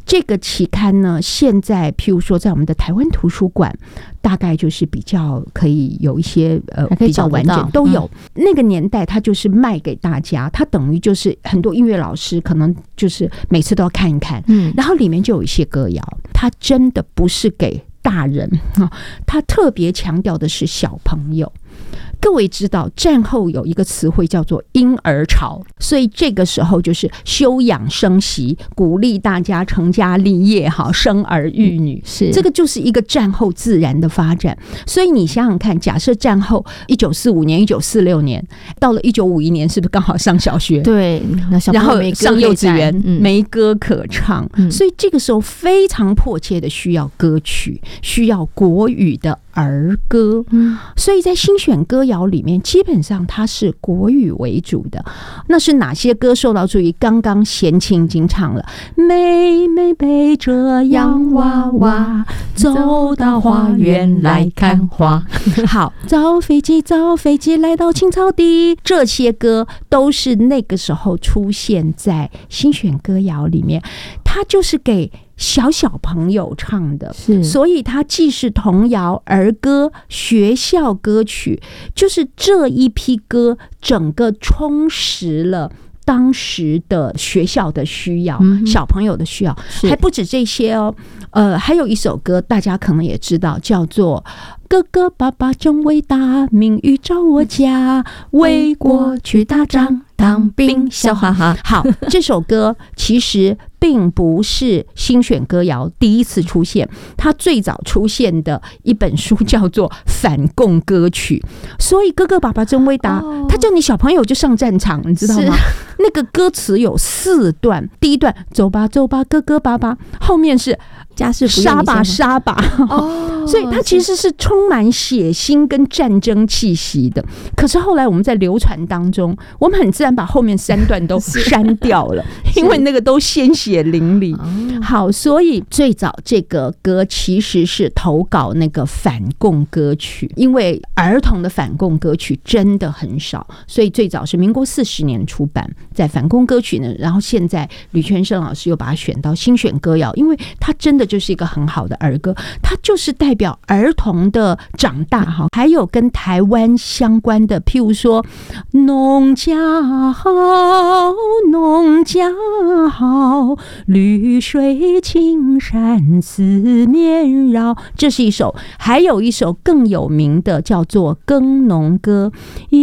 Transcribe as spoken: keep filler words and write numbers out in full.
这个期刊呢，现在譬如说在我们的台湾图书馆，大概就是比较可以有一些呃比较完整都有、嗯。那个年代它就是卖给大家，它等于就是很多音乐老师可能就是每次都要看一看，嗯，然后里面就有一些歌谣，它真的不是给大人，它特别强调的是小朋友。各位知道战后有一个词汇叫做婴儿潮，所以这个时候就是休养生息，鼓励大家成家立业，好生儿育女，是这个就是一个战后自然的发展。所以你想想看，假设战后一九四五年、一九四六年到了一九五一年，是不是刚好上小学？ 对，那小朋友没歌可以唱， 然后上幼稚园、嗯、没歌可唱、嗯，所以这个时候非常迫切的需要歌曲，需要国语的儿歌，嗯，所以在新选歌谣里面，基本上它是国语为主的。那是哪些歌受到注意？刚刚贤青已经唱了，妹妹背着洋娃娃，走到花园来看花。好，造飞机，造飞机，来到青草地。这些歌都是那个时候出现在新选歌谣里面，它就是给小小朋友唱的，是，所以它既是童谣、儿歌、学校歌曲，就是这一批歌整个充实了当时的学校的需要、嗯、小朋友的需要，还不止这些哦。呃，还有一首歌大家可能也知道，叫做哥哥爸爸真伟大，命运照我家，为国去打仗当兵，笑哈哈。好，这首歌其实并不是新选歌谣第一次出现，它最早出现的一本书叫做《反共歌曲》，所以哥哥爸爸真伟大，他叫你小朋友就上战场，你知道吗？那个歌词有四段，第一段走吧走吧哥哥爸爸，后面是家事不杀吧杀吧，哦，所以它其实是充满血腥跟战争气息的。可是后来我们在流传当中，我们很自然把后面三段都删掉了，因为那个都鲜血淋漓。好，所以最早这个歌其实是投稿那个反共歌曲，因为儿童的反共歌曲真的很少，所以最早是民国四十年出版在反共歌曲呢。然后现在吕全胜老师又把它选到新选歌谣，因为它真的就是一个很好的儿歌，它就是代表儿童的长大哈。还有跟台湾相关的，譬如说农家好，农家好，绿水青山四面绕，这是一首。还有一首更有名的叫做《耕农歌》。